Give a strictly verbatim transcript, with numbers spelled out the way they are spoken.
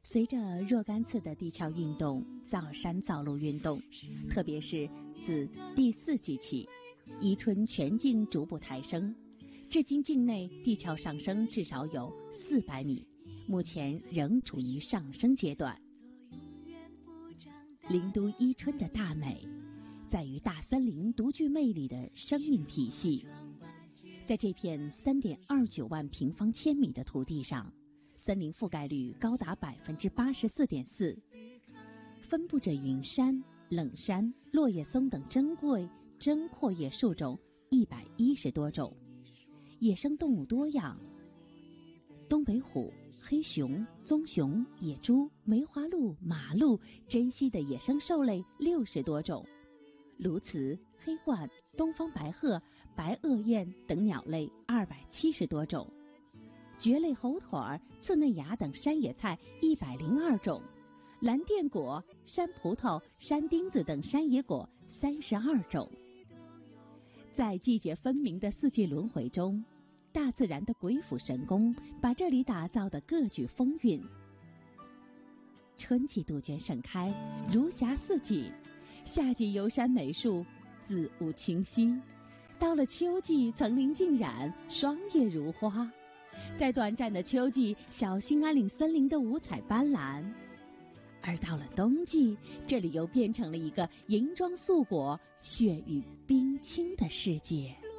随着若干次的地壳运动、造山造路运动，特别是自第四纪起，宜春全境逐步抬升，至今境内地壳上升至少有四百米，目前仍处于上升阶段。灵都伊春的大美，在于大森林独具魅力的生命体系。在这片 三点二九万平方千米的土地上，森林覆盖率高达 百分之八十四点四， 分布着云杉、冷杉、落叶松等珍贵针阔叶树种一百一十多种，野生动物多样，东北虎、黑熊、棕熊、野猪、梅花鹿、马鹿、珍稀的野生兽类六十多种，鸬鹚、黑鹳、东方白鹤、白鹳雁等鸟类二百七十多种，蕨类猴腿、刺嫩芽等山野菜一百零二种，蓝靛果、山葡萄、山丁子等山野果三十二种。在季节分明的四季轮回中，大自然的鬼斧神工把这里打造得各具风韵。春季杜鹃盛开，如霞似锦；夏季游山美树，紫雾清晰；到了秋季，层林尽染，霜叶如花。在短暂的秋季，小兴安岭森林的五彩斑斓；而到了冬季，这里又变成了一个银装素裹、雪域冰清的世界。